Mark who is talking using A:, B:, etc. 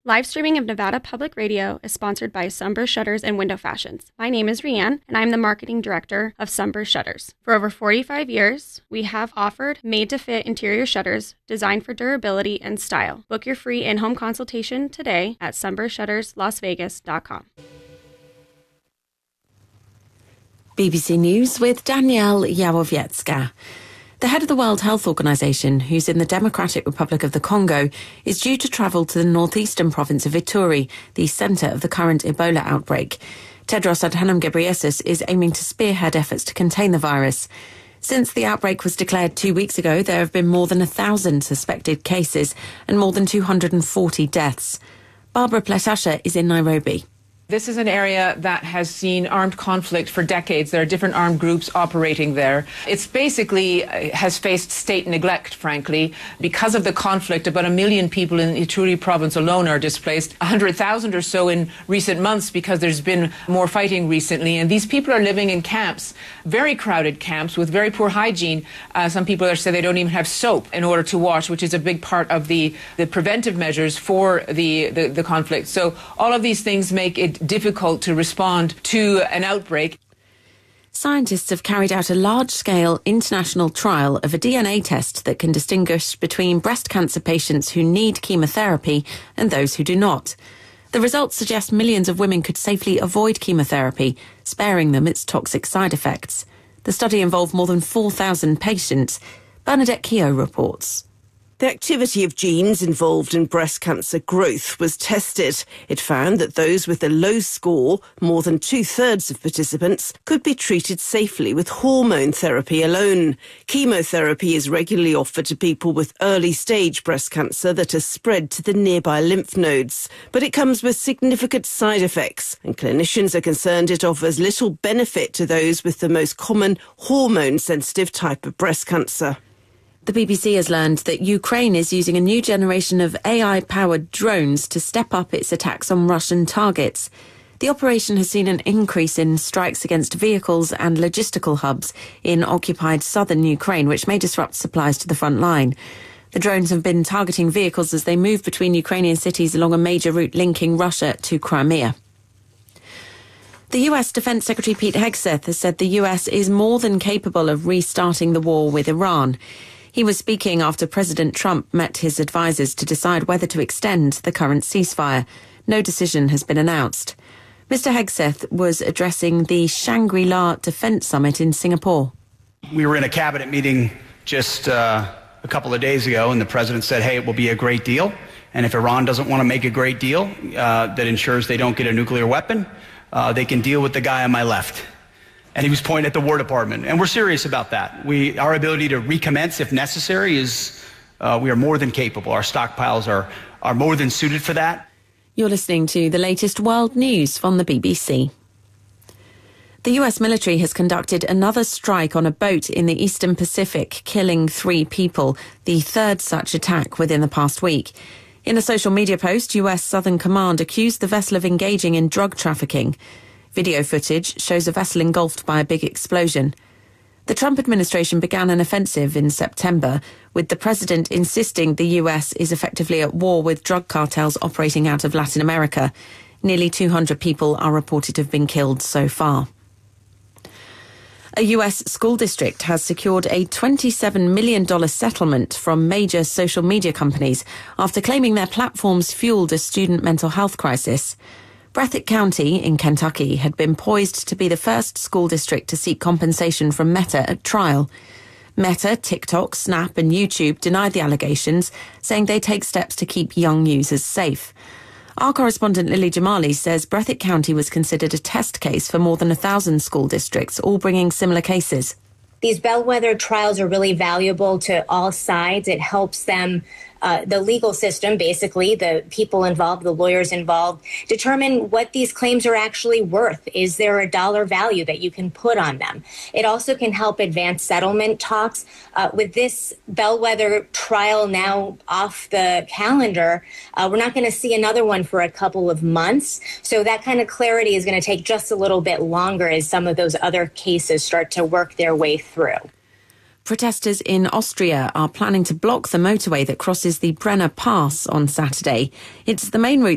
A: Live streaming of Nevada Public Radio is sponsored by Sunburst Shutters and Window Fashions. My name is Rianne, and I'm the marketing director of Sunburst Shutters. For over 45 years, we have offered made-to-fit interior shutters designed for durability and style. Book your free in-home consultation today at sunburstshutterslasvegas.com.
B: BBC News with Danielle Yawowiecka. The head of the World Health Organization, who's in the Democratic Republic of the Congo, is due to travel to the northeastern province of Ituri, the centre of the current Ebola outbreak. Tedros Adhanom Ghebreyesus is aiming to spearhead efforts to contain the virus. Since the outbreak was declared 2 weeks ago, there have been more than 1,000 suspected cases and more than 240 deaths. Barbara Pletasha is in Nairobi.
C: This is an area that has seen armed conflict for decades. There are different armed groups operating there. It's basically has faced state neglect, frankly. Because of the conflict, about 1 million people in Ituri province alone are displaced, 100,000 or so in recent months because there's been more fighting recently. And these people are living in camps, very crowded camps with very poor hygiene. Some people are saying they don't even have soap in order to wash, which is a big part of the preventive measures for the conflict. So all of these things make it difficult to respond to an outbreak.
B: Scientists have carried out a large-scale international trial of a DNA test that can distinguish between breast cancer patients who need chemotherapy and those who do not. The results suggest millions of women could safely avoid chemotherapy, sparing them its toxic side effects. The study involved more than 4,000 patients. Bernadette Keogh reports.
D: The activity of genes involved in breast cancer growth was tested. It found that those with a low score, more than 2/3 of participants, could be treated safely with hormone therapy alone. Chemotherapy is regularly offered to people with early-stage breast cancer that has spread to the nearby lymph nodes. But it comes with significant side effects, and clinicians are concerned it offers little benefit to those with the most common hormone-sensitive type of breast cancer.
B: The BBC has learned that Ukraine is using a new generation of AI-powered drones to step up its attacks on Russian targets. The operation has seen an increase in strikes against vehicles and logistical hubs in occupied southern Ukraine, which may disrupt supplies to the front line. The drones have been targeting vehicles as they move between Ukrainian cities along a major route linking Russia to Crimea. The US Defense Secretary Pete Hegseth has said the US is more than capable of restarting the war with Iran. He was speaking after President Trump met his advisers to decide whether to extend the current ceasefire. No decision has been announced. Mr. Hegseth was addressing the Shangri-La Defense Summit in Singapore.
E: We were in a cabinet meeting just a couple of days ago, and the president said, hey, it will be a great deal. And if Iran doesn't want to make a great deal that ensures they don't get a nuclear weapon, they can deal with the guy on my left. And he was pointing at the War Department. And we're serious about that. Our ability to recommence if necessary is, we are more than capable. Our stockpiles are more than suited for that.
B: You're listening to the latest world news from the BBC. The US military has conducted another strike on a boat in the Eastern Pacific, killing 3 people, the third such attack within the past week. In a social media post, US Southern Command accused the vessel of engaging in drug trafficking. Video footage shows a vessel engulfed by a big explosion. The Trump administration began an offensive in September, with the president insisting the US is effectively at war with drug cartels operating out of Latin America. Nearly 200 people are reported to have been killed so far. A US school district has secured a $27 million settlement from major social media companies after claiming their platforms fueled a student mental health crisis. Breathitt County in Kentucky had been poised to be the first school district to seek compensation from Meta at trial. Meta, TikTok, Snap and YouTube denied the allegations, saying they take steps to keep young users safe. Our correspondent Lily Jamali says Breathitt County was considered a test case for more than 1,000 school districts, all bringing similar cases.
F: These bellwether trials are really valuable to all sides. It helps them, the legal system, basically, the people involved, the lawyers involved, determine what these claims are actually worth. Is there a dollar value that you can put on them? It also can help advance settlement talks. With this bellwether trial now off the calendar, we're not going to see another one for a couple of months. So that kind of clarity is going to take just a little bit longer as some of those other cases start to work their way through.
B: Protesters in Austria are planning to block the motorway that crosses the Brenner Pass on Saturday. It's the main route